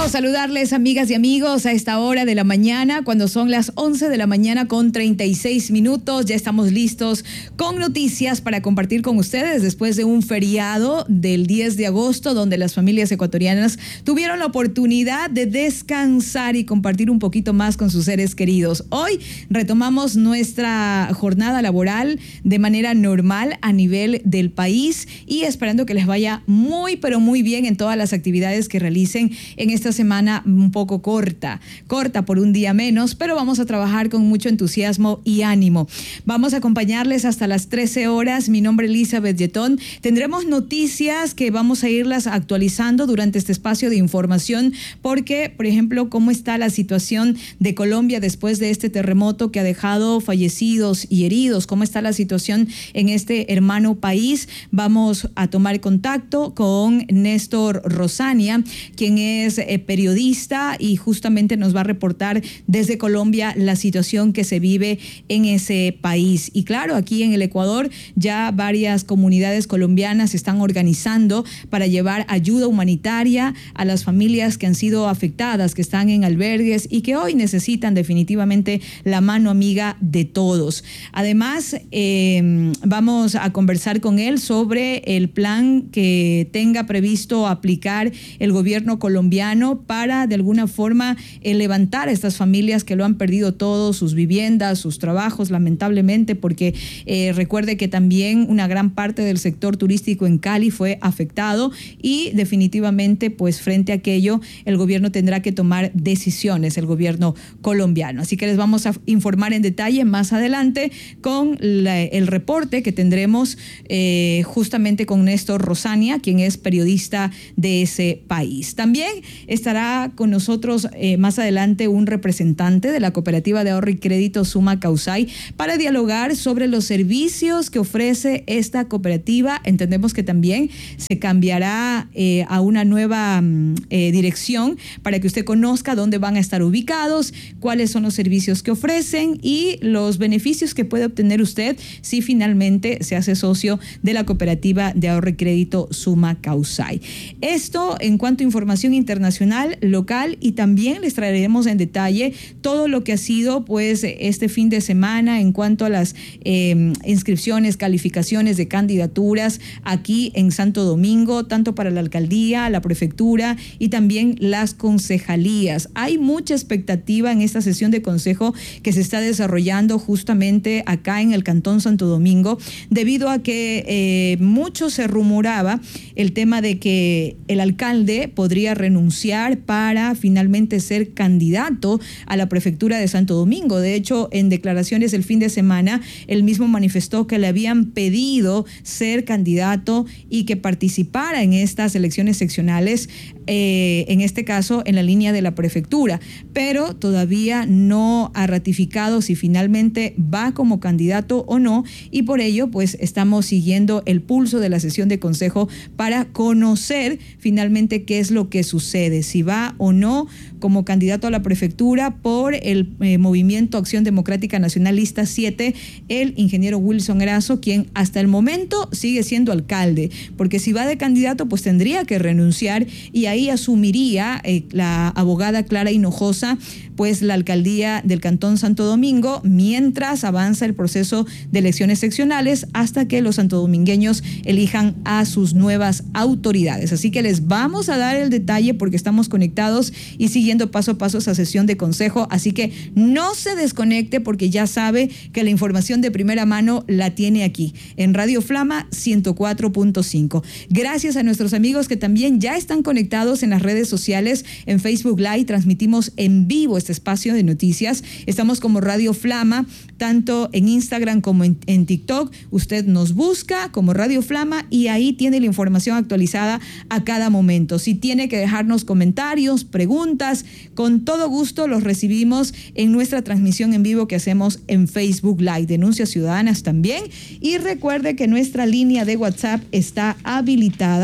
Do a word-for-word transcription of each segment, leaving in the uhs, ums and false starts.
Saludarles, amigas y amigos, a esta hora de la mañana, cuando son las once de la mañana con treinta y seis minutos. Ya estamos listos con noticias para compartir con ustedes después de un feriado del diez de agosto, donde las familias ecuatorianas tuvieron la oportunidad de descansar y compartir un poquito más con sus seres queridos. Hoy retomamos nuestra jornada laboral de manera normal a nivel del país y esperando que les vaya muy, pero muy bien en todas las actividades que realicen en esta semana. semana un poco corta, corta por un día menos, pero vamos a trabajar con mucho entusiasmo y ánimo. Vamos a acompañarles hasta las trece horas. Mi nombre es Elizabeth Yetón. Tendremos noticias que vamos a irlas actualizando durante este espacio de información, porque, por ejemplo, cómo está la situación de Colombia después de este terremoto que ha dejado fallecidos y heridos, cómo está la situación en este hermano país. Vamos a tomar contacto con Néstor Rosania, quien es eh, periodista y justamente nos va a reportar desde Colombia la situación que se vive en ese país. Y claro, aquí en el Ecuador ya varias comunidades colombianas se están organizando para llevar ayuda humanitaria a las familias que han sido afectadas, que están en albergues y que hoy necesitan definitivamente la mano amiga de todos. Además, eh, vamos a conversar con él sobre el plan que tenga previsto aplicar el gobierno colombiano para de alguna forma eh, levantar a estas familias que lo han perdido todo, sus viviendas, sus trabajos, lamentablemente, porque eh, recuerde que también una gran parte del sector turístico en Cali fue afectado y definitivamente pues frente a aquello el gobierno tendrá que tomar decisiones, el gobierno colombiano. Así que les vamos a informar en detalle más adelante con la, el reporte que tendremos eh, justamente con Néstor Rosania, quien es periodista de ese país. También estará con nosotros eh, más adelante un representante de la Cooperativa de Ahorro y Crédito Suma Causay para dialogar sobre los servicios que ofrece esta cooperativa. Entendemos que también se cambiará eh, a una nueva eh, dirección para que usted conozca dónde van a estar ubicados, cuáles son los servicios que ofrecen y los beneficios que puede obtener usted si finalmente se hace socio de la Cooperativa de Ahorro y Crédito Suma Causay. Esto en cuanto a información internacional, local, y también les traeremos en detalle todo lo que ha sido pues este fin de semana en cuanto a las eh, inscripciones, calificaciones de candidaturas aquí en Santo Domingo, tanto para la alcaldía, la prefectura y también las concejalías. Hay mucha expectativa en esta sesión de consejo que se está desarrollando justamente acá en el Cantón Santo Domingo, debido a que eh, mucho se rumoraba el tema de que el alcalde podría renunciar para finalmente ser candidato a la prefectura de Santo Domingo. De hecho, en declaraciones el fin de semana, él mismo manifestó que le habían pedido ser candidato y que participara en estas elecciones seccionales, eh, en este caso en la línea de la prefectura, pero todavía no ha ratificado si finalmente va como candidato o no, y por ello pues estamos siguiendo el pulso de la sesión de consejo para conocer finalmente qué es lo que sucede, si va o no como candidato a la prefectura por el eh, Movimiento Acción Democrática Nacional Lista siete, el ingeniero Wilson Erazo, quien hasta el momento sigue siendo alcalde, porque si va de candidato pues tendría que renunciar y ahí asumiría eh, la abogada Clara Hinojosa pues la alcaldía del Cantón Santo Domingo mientras avanza el proceso de elecciones seccionales hasta que los santodomingueños elijan a sus nuevas autoridades. Así que les vamos a dar el detalle porque estamos conectados y siguiendo paso a paso esa sesión de consejo, así que no se desconecte porque ya sabe que la información de primera mano la tiene aquí en Radio Flama ciento cuatro punto cinco. Gracias a nuestros amigos que también ya están conectados en las redes sociales, en Facebook Live transmitimos en vivo este espacio de noticias. Estamos como Radio Flama, tanto en Instagram como en, en TikTok. Usted nos busca como Radio Flama y ahí tiene la información actualizada a cada momento. Si tiene que dejarnos comentarios, preguntas, con todo gusto los recibimos en nuestra transmisión en vivo que hacemos en Facebook Live. Denuncias ciudadanas también. Y recuerde que nuestra línea de WhatsApp está habilitada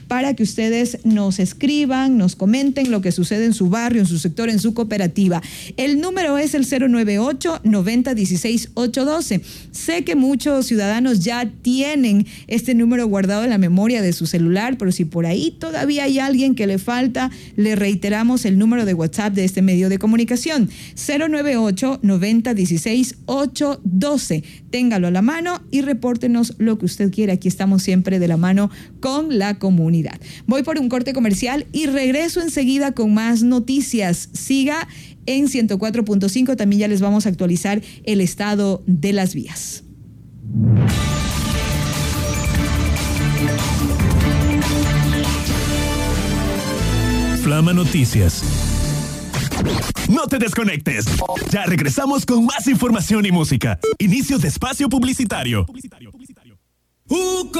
para que ustedes nos escriban, nos comenten lo que sucede en su barrio, en su sector, en su cooperativa. El número es el cero nueve ocho, noventa, dieciséis, ochocientos doce. Sé que muchos ciudadanos ya tienen este número guardado en la memoria de su celular, pero si por ahí todavía hay alguien que le falta, le reiteramos el número de WhatsApp de este medio de comunicación, cero nueve ocho, noventa, dieciséis, ochocientos doce. Téngalo a la mano y repórtenos lo que usted quiera. Aquí estamos siempre de la mano con la comunidad. Voy por un corte comercial y regreso enseguida con más noticias. Siga en ciento cuatro punto cinco, también ya les vamos a actualizar el estado de las vías. Flama Noticias. No te desconectes. Ya regresamos con más información y música. Inicio de espacio publicitario.